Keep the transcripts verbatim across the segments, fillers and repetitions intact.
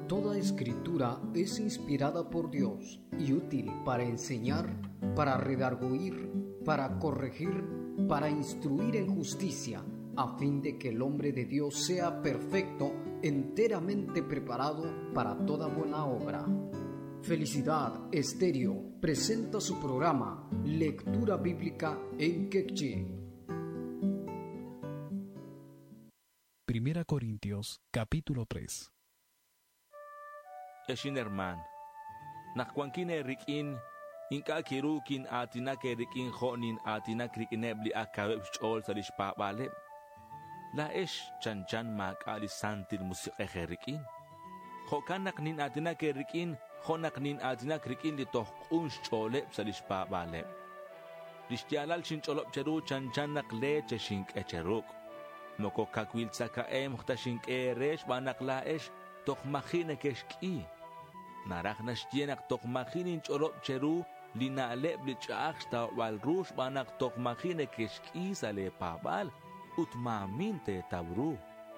Toda escritura es inspirada por Dios y útil para enseñar, para redarguir, para corregir, para instruir en justicia, a fin de que el hombre de Dios sea perfecto, enteramente preparado para toda buena obra. Felicidad Estéreo presenta su programa Lectura Bíblica en Quechí. Primera Corintios, capítulo tres. Eshin herman, nakwankine rikin, inka kirukin atina ke rikin honin atina krikinebli akaweb chol salish pabaleb. La esh chanchan makali santil musik rikin. Hokan naknin atina ke rikin, honaknin atina krikin li toh unsh choleb salish pabaleb. Lishtialal shin cholop cheru chanchan nakle cheshink echeruk. Moko kakwil tsaka e muhtashink e resh banakla esh tokmachine keshki. Narach nashtienak tokmachinin cholop cheru linaleb li chach ta walrush banak tokmachine keshki sale pabal utmamin te tabru.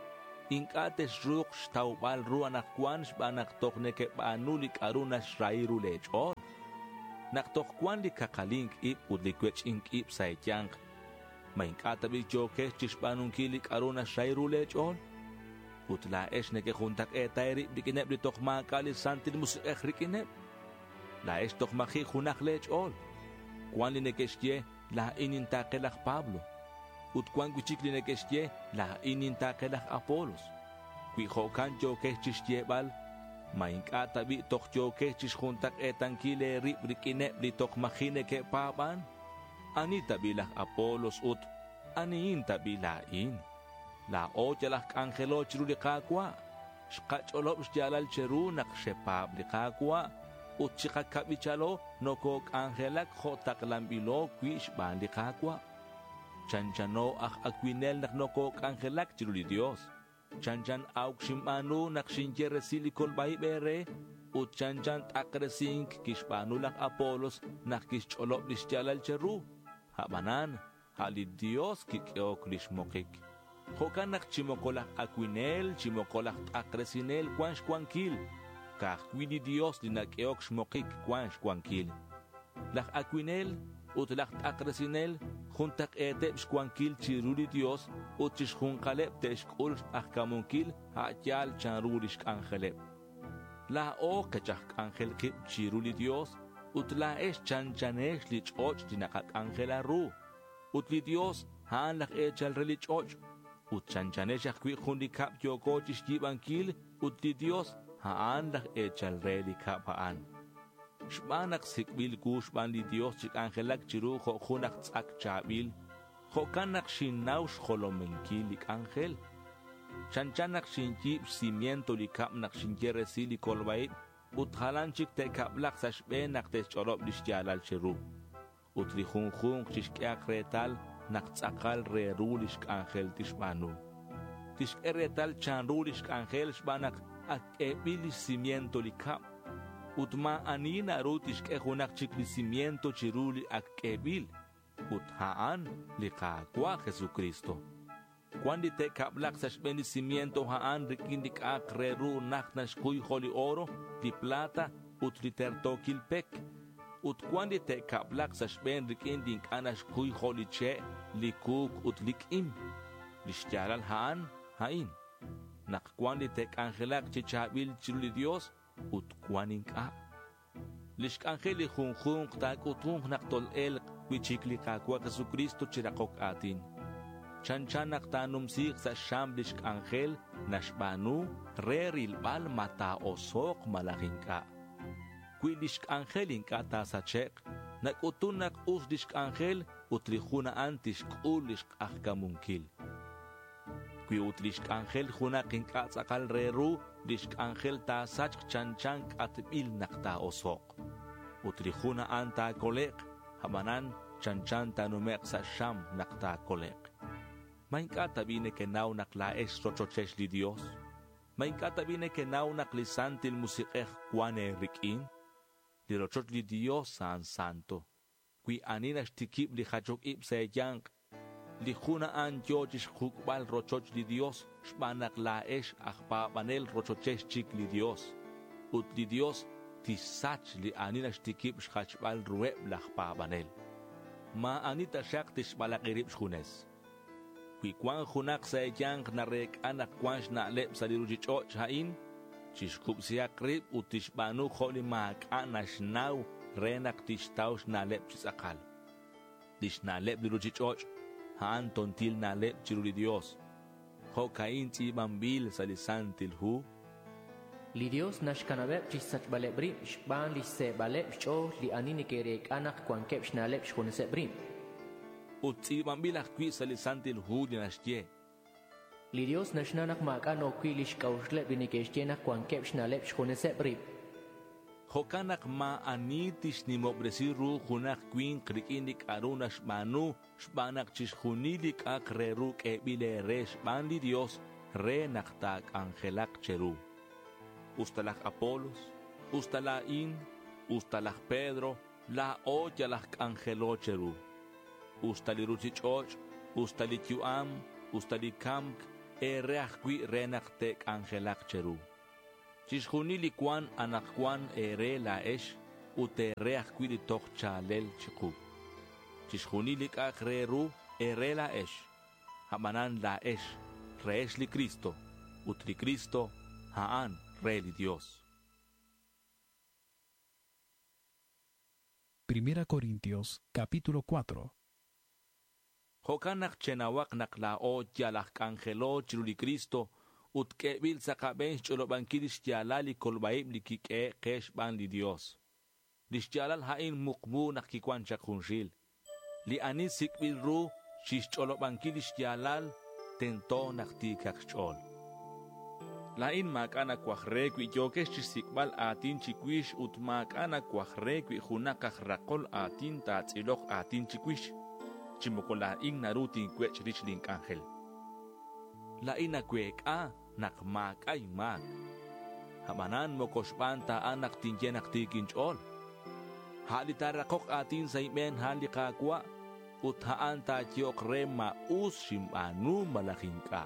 Inkates ruk shtawbal ru anak kwansh banak tokneke banulik aruna shrairu lechol. Nak tokwan li kakalink ip udlikwech ink ip saityank. Mainkatabi joke chishpanun kilik aruna shrairu lechol. Utla esh neke juntak e tairi bikineb li tokma kali santil musik rikineb. La esh tokmahi junak lechol. Kwan li nekeshye la inin takelak Pablo. Ut kwan guchik li nekeshye la inin takelak Apolos. Kwi hokan joke chishyebal. Mainkatabi tok joke chish juntak e tankile rib rikineb li tokmahi neke paban. Anita bilak Apolos ut aniin tabi lain. La ojalak angelo chiru li kakwa. Shkach olop shjalal cheru nakshepab li kakwa. Ut chikakabichalo nokok angelak hotak lambilo kwish ban li kakwa. Chanchano ak akwinel nak nokok angelak chiru li Dios. Chanchan auk shimanu nak shinjere silikol bay bere. Ut chanchan takresink kishpanulak Apolos nak kishcholop li shjalal cheru. Habanan, hali Dios kikyo klishmokik. Hokan nak chimokolak akwinel, chimokolak akresinel kwansh kwankil. Kakwini Dios di nakyo kshmokik kwansh kwankil. Lak akwinel, ut lak akresinel, juntak etep shkwankil chiruli Dios, ut chishkunkalep teshkul akamunkil, hatyal chanrulish angelep. La o kachak angel kip chiruli Dios, ut la esh chanchanesh lich och dinakak angela ru. Ut li Dios haan lak echal relich och. Ut chanchanesh akwi kundi kap yokochish jibankil. Ut li Dios haan lak echal reli kap haan. Shbanak sikbil gushban li Dios chik angelak chiru ho kunak tsak chabil. Ho kanak shinaush holomenkil lik angel. Chanchanak shinjib simiento li kap nak shinjere sili kolbait. Ut halanchik te kablak sa shbe nak te chorop lishtialal cheru. Ut li khun khun chishkyak retal nak tsakal re rulishk angel tishmanu. Tishk retal chan rulishk angel shbanak ak ebilish simiento li kap. Ut ma anina rutishk ehunak chik li simiento chiruli ak ebil. Ut haan li kakwa Jesucristo. Cuando te kablak sa shbe ni simiento haan rikindik ak re ru nak nashkuy holi oro. Di plata ut literto kilpek. Ut kwandi te kablak sa shben rikin din kanash kuy holiche likuk ut likim. Lishtialal haan hain. Nak kwandi te kangelak chichabil chiruli Dios ut kwaning ka. Lishk angeli khunkhung tak utung nak tol el wichikli kakwa Jesucristo chirakok atin. Chanchanak tanumsik sa sham lishk angel nashbanu reril bal mata osok malaking ka. Kwilishk angel inka ta sa chek. Nakutunak usdishk angel utrihuna antishk ulishk ahkamungkil. Kwi utlishk angel hunak inka sakal reru lishk angel ta sachk chanchank at bil nakta osok. Utrihuna anta kolek hamanan chanchan tanumek sa sham nakta kolek. Main katabine ke naw naklaes rochochesh li Dios. Main katabine ke naw naklisantil musikeh kwane rikin. Li rochot li Dios san santo. Kui aninash tikip li hachok ip sa yank. li juna an yochish jukbal rochoch li Dios shbanak laesh ajpabanel rochochesh chik li Dios ut li Dios tisach li anina shtikib shchachbal rueb lajpabanel ma anita shak tishbalakirib shjunes Kwan junak sa eyang narek anak kwansh na lep sa lirujichoch hain chishkub siyak rib utishbanu kholi mak anashnaw renak tishtaush na lep chisakal dish na lep lirujichoch haan tontil na lep chiruli Dios ho kain tibambil sa lisantil hu li Dios nashkanabeb chisach balebrim shban li se baleb cho li anini kerek anak kwan kep shnalep shkunesebrim Utsibambil akwi sa lisantil hu dinashtie. Li Dios nashnanak maka no kwilish kaushle binikeshtiena kwan kep shnalep shkunesebrim Hokanak ma anitish ni mobresiru hunak kwin krikinik arunash manu shbanak chishhunilik akreru kebile resh bandi Dios re naktak angelak cheru. Ustalak Apolos, ustalain, ustalak Pedro, la oyalak angelo cheru. Ustali ruchichoch, ustali tuam, ustali kamk, e reakwi renaktek angelak cheru. Chishhunili kwan anakwan e re la esh, ute reakwi li tok chalel chiku. Chishhunili kak reru e re la esh, hamanan la esh, reesh li Cristo, utli Cristo, haan re li Dios. Primera Corintios, capítulo cuatro. Hokanak chenawak naklao tialak angelo chiruli Cristo ut kebil sakaben cholobankilish tialali kolbaib likike kesh ban li Dios. Lish tialal hain mukmu nakikwan chakunshil. Li anis sikbil ru shish cholobankilish tialal tento naktikak chol. Lain makana kwahrekwi yokesh chisikbal atin chikwish ut makana kwahrekwi hunakak rakol atin tatsilok atin chikwish. Chimokola ing narutin kwech richling angel. La ina kwek a nakmak ay mak. Hamanan mo koshbanta anak tinjenak tikinchol. Halitarakok atin sa imen halikakwa. Uthaan tatyok rema us shimanu malaking ka.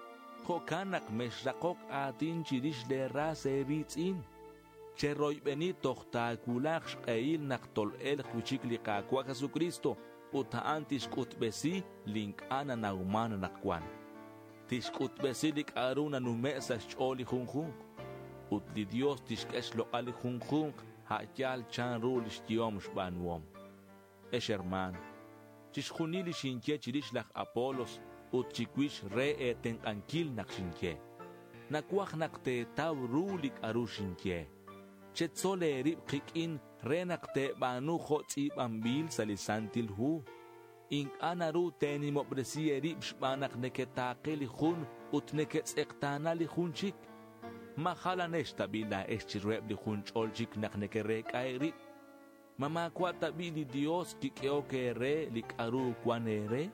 Hokanak mesrakok atin chirish lera seritzin. Cheroy benitoch takulak shkail naktol el kuchik likakwa Jesucristo. Utaan tishkut besi link ana na umana nakwan. Tishkut besi lik aruna nume sa sholi khunkhung. Ut li Dios tishkesh lo ali khunkhung hatyal chan rulish tiyom shbanwom. Esh herman, tishkhunili shinke chirish lak Apolos ut chikwish re eten ankil nak shinke. Nakwak nakte taw rulik aru shinke. Chetsole rib kikin renakte banu khotsi bambil sa lisantil hu. Ink anaru teni mobresi rib shbanak neketake li khun ut neketsektana li khunchik. Makhala neshtabila eschirweb li khuncholchik nak nekerek ay rib. Mamakwa tabi li Dios kikeo kere lik aru kwanere.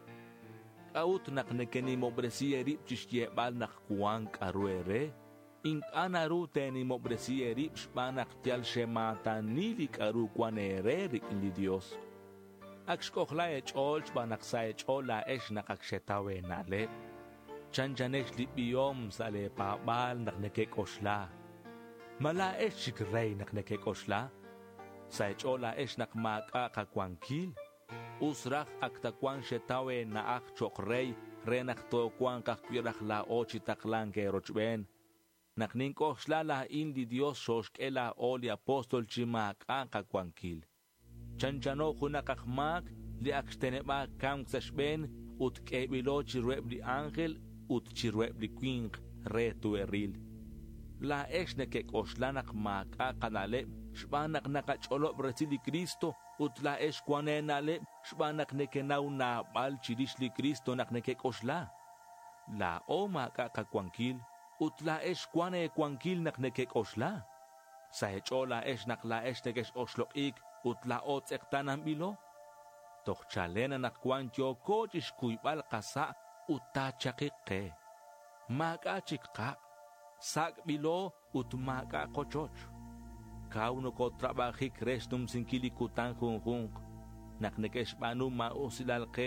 Out nak nekeni mobresi rib chishyebal nak kuang aru ere. Ink anaru teni mobresi erip shpanak tial shemata nilik aru kwanere rik li Dios. Akshkochla echol shpanak sa echol la esh nakaksetawe nalep. Chanjanesh lipiyom sa le pabal nak nekekosla. Mala esh shikrey nak nekekosla. Sa echol la esh nakmaka kakwankil. Usrak aktakwan shetawe na ak chokrey renak to kwan kakwirak la ochitaklan ke rochben. Nakninko shlala indi Dios shoshkela oli apostol chimak anka kwankil. Chanchano hunakakmak li aksteneba kam ksashben ut kebilo chirweb li angel ut chirweb li queen retu eril. La eshneke oshlanak mak akanale shbanak nakacholo bresili Cristo ut la eshkwanenale shbanak nekenau na bal chirish li Cristo nakneke osla. La oma kakwankil utla esh kwane kwankil nak nekek osla. Sa echola esh nak la esh nekesh oslok utla ots ektanam bilo. Toch chalena nak kwantyo kochish kuybal kasa utachakike. Maka chikka. Sak bilo ut maka kochoch. Kauno ko trabajik restum sinkili kutang hung hung. Nak nekesh banu mausilalke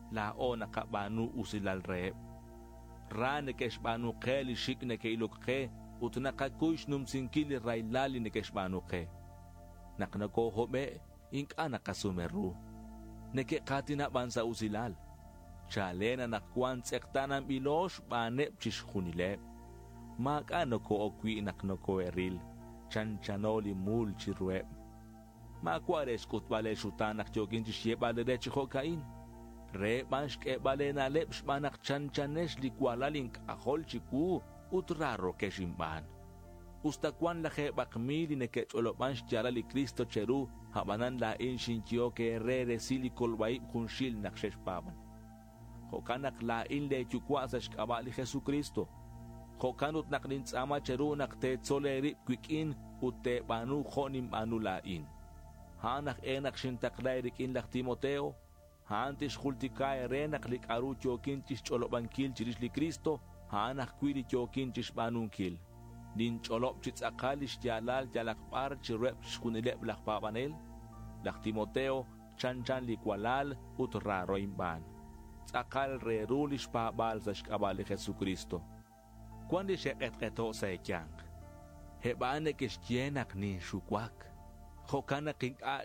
La o nakabanu usilal rep. Rane keshbanu ke li shikne ke ilukhe. Ut nakakush num sinkili railali ne keshbanu ke. Naknako hobe ink anakasumeru. Neke katina bansa usilal. Chalena nakwan tsektanam ilosh banep chishkhunile. Mak anoko okwi naknoko eril. Chanchanoli mul chirwe. Makwares kutbale shutanak jogin chishiebale rechiho kain. Re banshk ebale na lepsh banak chanchanesh likwalalink ahol chiku utraro keshimban. Ustakwan laje bakmili nekech olobansh jarali Cristo cheru habanan la inshin ke re resili kolbai kunshil nakshesh paban. Hokanak la in le chukwasash kabali Jesucristo. Hokanut naklin tsama cheru nakte tsoleri kwikin ute banu khonim anu la in. Hanak enak shintaklairik in lak Timoteo. Hantish hultikai renak lik aru chokinchish cholobankil chirish li Cristo. Hanak kwili chokinchish banunkil. Din cholop chits akalish jalal jalakpar chirep shkunilep lak papanel. Lak Timoteo chanchan likwalal ut raro imban. Tsakal rerulish pabal sa shkabali Jesucristo. Kwandi sheketketo sa ekyang. Hebane kish yenak ni shukwak. Hokana king a